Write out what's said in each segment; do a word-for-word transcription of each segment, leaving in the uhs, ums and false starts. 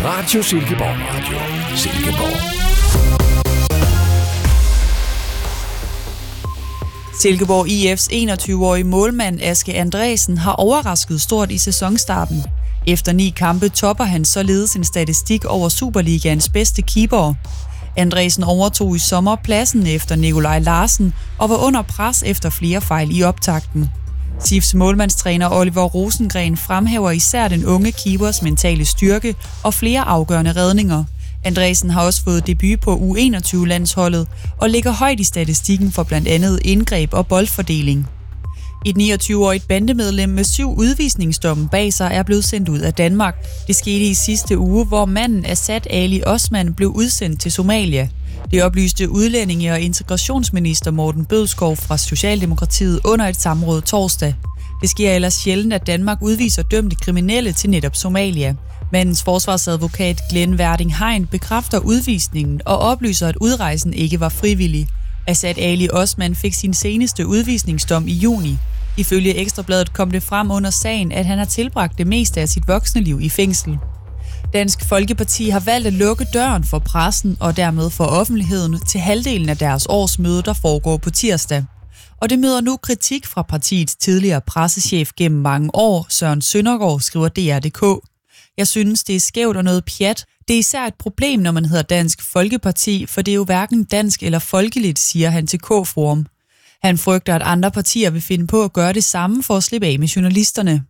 Radio Silkeborg Radio. Silkeborg. Silkeborg I F's enogtyve-årige målmand Aske Andresen har overrasket stort i sæsonstarten. Efter ni kampe topper han således en statistik over Superligaens bedste keeper. Andresen overtog i sommer pladsen efter Nikolaj Larsen og var under pres efter flere fejl i optakten. S I F's målmandstræner Oliver Rosengren fremhæver især den unge keepers mentale styrke og flere afgørende redninger. Andresen har også fået debut på U enogtyve-landsholdet og ligger højt i statistikken for blandt andet indgreb og boldfordeling. Et niogtyve-årigt bandemedlem med syv udvisningsdomme bag sig er blevet sendt ud af Danmark. Det skete i sidste uge, hvor manden Asad Ali Osman blev udsendt til Somalia. Det oplyste udlændinge- og integrationsminister Morten Bødskov fra Socialdemokratiet under et samråd torsdag. Det sker ellers sjældent, at Danmark udviser dømte kriminelle til netop Somalia. Mandens forsvarsadvokat Glenn Verding Hein bekræfter udvisningen og oplyser, at udrejsen ikke var frivillig. Asad Ali Osman fik sin seneste udvisningsdom i juni. Ifølge Ekstrabladet kom det frem under sagen, at han har tilbragt det meste af sit voksne liv i fængsel. Dansk Folkeparti har valgt at lukke døren for pressen og dermed for offentligheden til halvdelen af deres årsmøde, der foregår på tirsdag. Og det møder nu kritik fra partiets tidligere pressechef gennem mange år, Søren Søndergaard, skriver D R punktum d k. Jeg synes, det er skævt og noget pjat. Det er især et problem, når man hedder Dansk Folkeparti, for det er jo hverken dansk eller folkeligt, siger han til K-forum. Han frygter, at andre partier vil finde på at gøre det samme for at slippe af med journalisterne.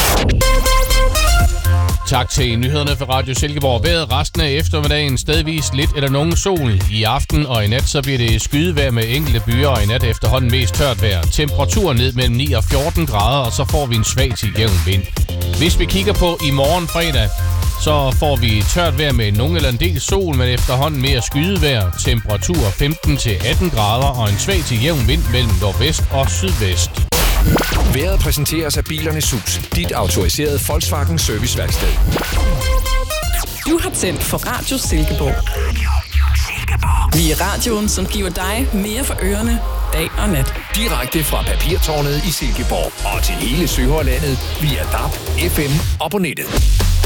Tak til nyhederne for Radio Silkeborg. Vejret resten af eftermiddagen stedvis lidt eller nogen sol. I aften og i nat så bliver det skydevejr med enkelte byer, og i nat efterhånden mest tørt vejr. Temperaturen ned mellem ni og fjorten grader, og så får vi en svag til jævn vind. Hvis vi kigger på i morgen fredag, så får vi tørt vejr med nogen eller en del sol, men efterhånden mere skydevejr. Temperatur femten til atten grader og en svag til jævn vind mellem nordvest og sydvest. Vejret præsenteres af Bilernes Hus, dit autoriserede Volkswagen serviceværksted. Du har tændt for Radio Silkeborg. Vi er radioen, som giver dig mere for ørerne, dag og nat. Direkte fra Papirtårnet i Silkeborg og til hele Søhøjlandet via D A B, F M og på nettet.